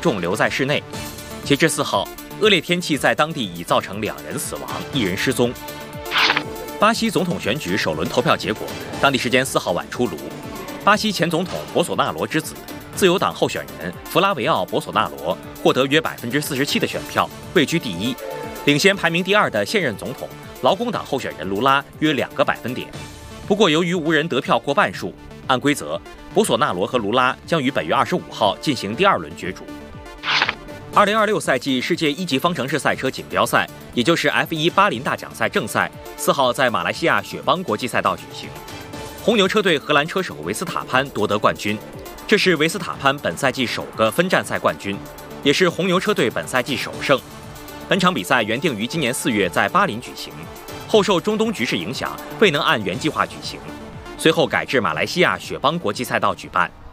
众留在室内。截至4号，恶劣天气在当地已造成2人死亡，1人失踪。巴西总统选举首轮投票结果，当地时间4号晚出炉。巴西前总统博索纳罗之子、自由党候选人弗拉维奥·博索纳罗获得约47%的选票，位居第1，领先排名第2的现任总统劳工党候选人卢拉约2个百分点。不过，由于无人得票过半数，按规则，博索纳罗和卢拉将于本月25号进行第2轮角逐。2026赛季世界1级方程式赛车锦标赛，也就是 F1 巴林大奖赛正赛，4号在马来西亚雪邦国际赛道举行。红牛车队荷兰车手维斯塔潘夺得冠军，这是维斯塔潘本赛季首个分站赛冠军，也是红牛车队本赛季首胜。本场比赛原定于今年4月在巴林举行，后受中东局势影响，未能按原计划举行，随后改至马来西亚雪邦国际赛道举办。